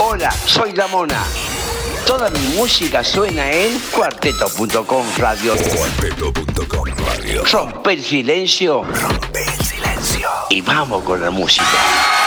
Hola, soy La Mona. Toda mi música suena en cuarteto.com radio. Cuarteto.com radio. Rompe el silencio. Rompe el silencio. Y vamos con la música.